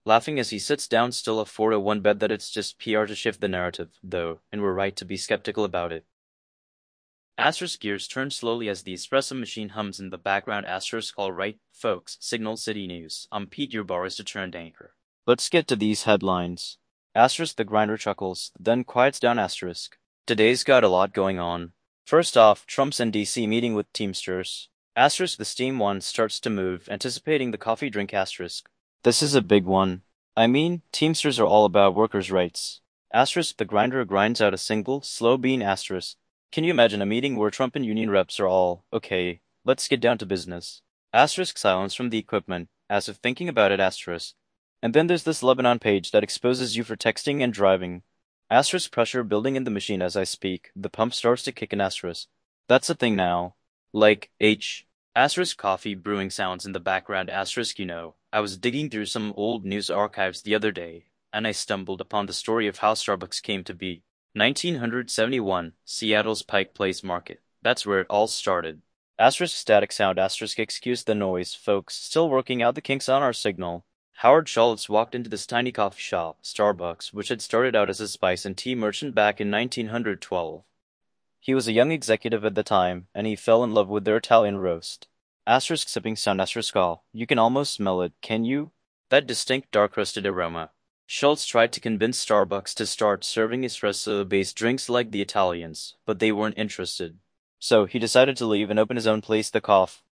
laughing as he sits down, still a 4-to-1 bet that it's just PR to shift the narrative, though, and we're right to be skeptical about it. Asterisk gears turn slowly as the espresso machine hums in the background. Asterisk all right, folks, Signal City News. I'm Pete, your barista turned anchor. Let's get to these headlines. Asterisk the grinder chuckles, then quiets down. Asterisk. Today's got a lot going on. First off, Trump's in DC meeting with Teamsters. Asterisk the steam one starts to move, anticipating the coffee drink. Asterisk. This is a big one. I mean, Teamsters are all about workers' rights. Asterisk the grinder grinds out a single, slow bean. Asterisk. Can you imagine a meeting where Trump and union reps are all, okay, let's get down to business? Asterisk silence from the equipment, as if thinking about it. Asterisk. And then there's this Lebanon page that exposes you for texting and driving. Asterisk pressure building in the machine as I speak. The pump starts to kick in. Asterisk. That's a thing now. Like, H. Asterisk coffee brewing sounds in the background. Asterisk I was digging through some old news archives the other day, and I stumbled upon the story of how Starbucks came to be. 1971, Seattle's Pike Place Market. That's where it all started. Asterisk static sound. Asterisk excuse the noise, folks. Still working out the kinks on our signal. Howard Schultz walked into this tiny coffee shop, Starbucks, which had started out as a spice and tea merchant back in 1912. He was a young executive at the time, and he fell in love with their Italian roast. Asterisk sipping sound. Asterisk all. You can almost smell it, can you? That distinct dark-roasted aroma. Schultz tried to convince Starbucks to start serving espresso-based drinks like the Italians, but they weren't interested. So he decided to leave and open his own place, The Cough.